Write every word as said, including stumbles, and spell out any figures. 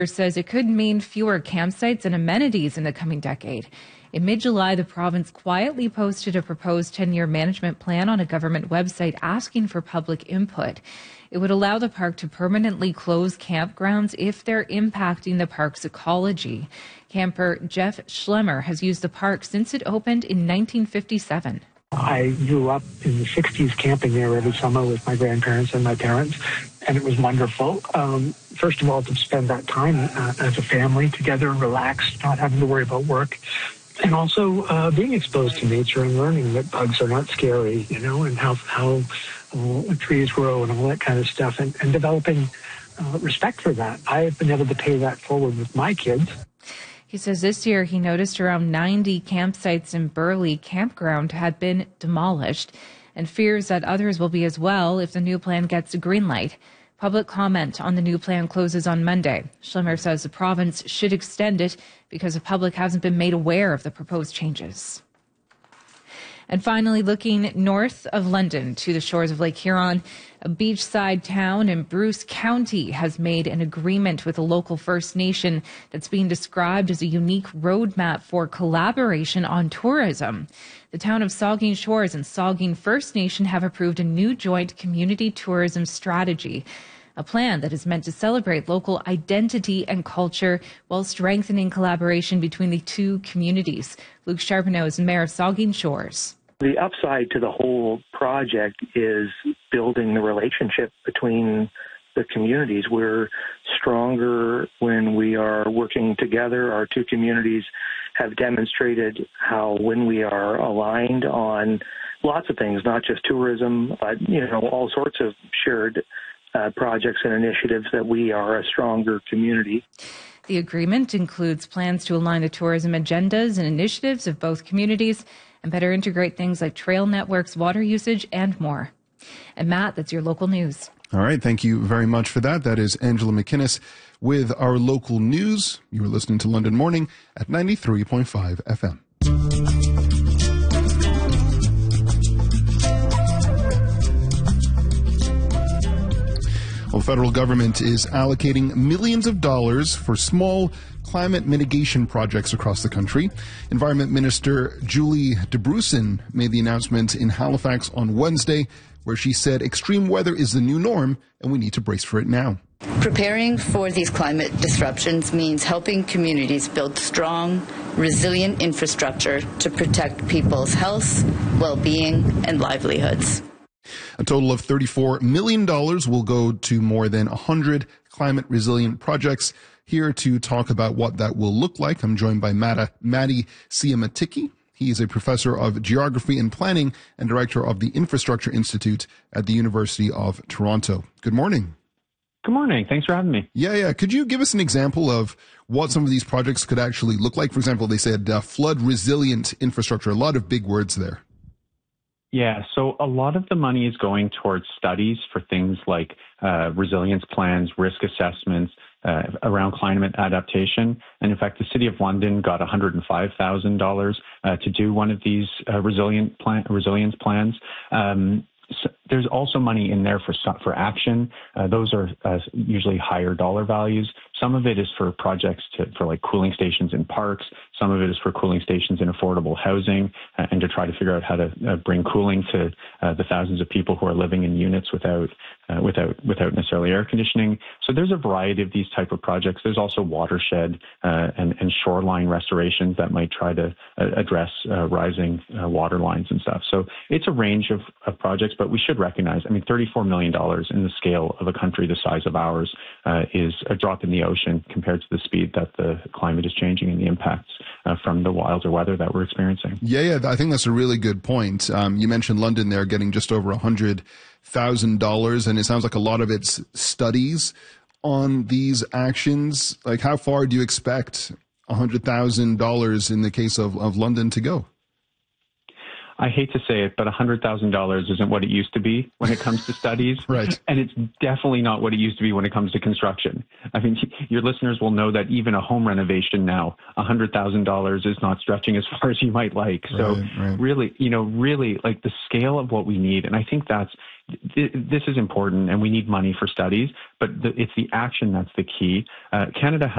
Says it could mean fewer campsites and amenities in the coming decade. In mid-July, the province quietly posted a proposed ten-year management plan on a government website asking for public input. It would allow the park to permanently close campgrounds if they're impacting the park's ecology. Camper Jeff Schlemmer has used the park since it opened in nineteen fifty-seven. I grew up in the sixties camping there every summer with my grandparents and my parents, and it was wonderful. Um, first of all, to spend that time uh, as a family together, relaxed, not having to worry about work, and also uh, being exposed to nature and learning that bugs are not scary, you know, and how how uh, trees grow and all that kind of stuff, and, and developing uh, respect for that. I've been able to pay that forward with my kids. He says this year he noticed around ninety campsites in Burley Campground had been demolished and fears that others will be as well if the new plan gets a green light. Public comment on the new plan closes on Monday. Schlemmer says the province should extend it because the public hasn't been made aware of the proposed changes. And finally, looking north of London to the shores of Lake Huron, a beachside town in Bruce County has made an agreement with a local First Nation that's being described as a unique roadmap for collaboration on tourism. The town of Saugeen Shores and Saugeen First Nation have approved a new joint community tourism strategy, a plan that is meant to celebrate local identity and culture while strengthening collaboration between the two communities. Luke Charbonneau is mayor of Saugeen Shores. The upside to the whole project is building the relationship between the communities. We're stronger when we are working together. Our two communities have demonstrated how when we are aligned on lots of things, not just tourism, but, you know, all sorts of shared uh, projects and initiatives, that we are a stronger community. The agreement includes plans to align the tourism agendas and initiatives of both communities and better integrate things like trail networks, water usage, and more. And Matt, that's your local news. All right. Thank you very much for that. That is Angela McInnes with our local news. You were listening to London Morning at ninety-three point five F M. Well, the federal government is allocating millions of dollars for small climate mitigation projects across the country. Environment Minister Julie DeBrusen made the announcement in Halifax on Wednesday, where she said extreme weather is the new norm and we need to brace for it now. Preparing for these climate disruptions means helping communities build strong, resilient infrastructure to protect people's health, well-being, and livelihoods. A total of thirty-four million dollars will go to more than one hundred climate resilient projects. Here to talk about what that will look like, I'm joined by Mata, Matti Siamatiki. He is a professor of geography and planning and director of the Infrastructure Institute at the University of Toronto. Good morning. Good morning. Thanks for having me. Yeah, yeah. Could you give us an example of what some of these projects could actually look like? For example, they said uh, flood resilient infrastructure, a lot of big words there. Yeah, so a lot of the money is going towards studies for things like uh, resilience plans, risk assessments uh, around climate adaptation. And in fact, the City of London got one hundred five thousand dollars uh, to do one of these uh, resilient plan- resilience plans. Um, So there's also money in there for for action. Uh, those are uh, usually higher dollar values. Some of it is for projects to, for like cooling stations in parks. Some of it is for cooling stations in affordable housing, uh, and to try to figure out how to uh, bring cooling to uh, the thousands of people who are living in units without uh, without without necessarily air conditioning. So there's a variety of these type of projects. There's also watershed uh, and, and shoreline restorations that might try to uh, address uh, rising uh, water lines and stuff. So it's a range of, of projects, but we should recognize, I mean, thirty-four million dollars in the scale of a country the size of ours uh, is a drop in the ocean compared to the speed that the climate is changing and the impacts uh, from the wilder weather that we're experiencing. Yeah, yeah, I think that's a really good point. Um, you mentioned London there getting just over one hundred thousand dollars, and it sounds like a lot of it's studies on these actions. Like, how far do you expect one hundred thousand dollars in the case of, of London to go? I hate to say it, but one hundred thousand dollars isn't what it used to be when it comes to studies. Right. And it's definitely not what it used to be when it comes to construction. I mean, your listeners will know that even a home renovation now, one hundred thousand dollars is not stretching as far as you might like. So right, right. really, you know, really like the scale of what we need. And I think that's, this is important, and we need money for studies, but the, it's the action that's the key. Uh, Canada